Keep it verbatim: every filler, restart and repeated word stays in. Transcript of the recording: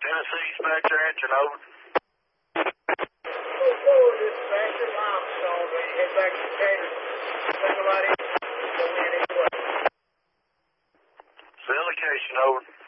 Tennessee dispatcher answering, over. Go forward, dispatcher. Limestone, ready to head back to Taylor. Send the right in. Go in anyway. Cell location, over.